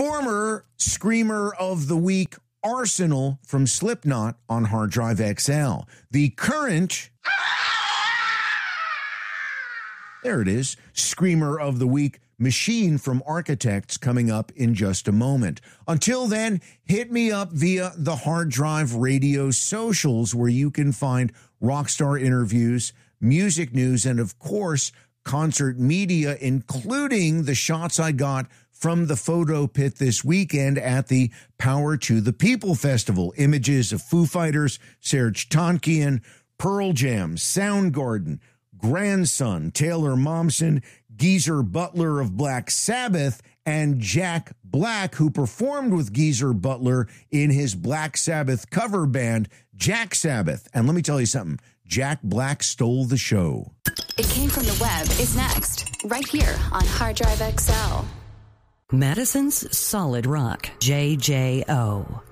former Screamer of the Week, Arsenal from Slipknot on Hard Drive XL. The current, there it is, Screamer of the Week, Machine from Architects, coming up in just a moment. Until then, hit me up via the Hard Drive Radio socials, where you can find rockstar interviews, music news, and of course, concert media, including the shots I got from the photo pit this weekend at the Power to the People Festival. Images of Foo Fighters, Serj Tankian, Pearl Jam, Soundgarden, Grandson, Taylor Momsen, Geezer Butler of Black Sabbath, and Jack Black, who performed with Geezer Butler in his Black Sabbath cover band, Jack Sabbath. And let me tell you something, Jack Black stole the show. It Came From the Web is next, right here on Hard Drive XL. Madison's Solid Rock, JJO.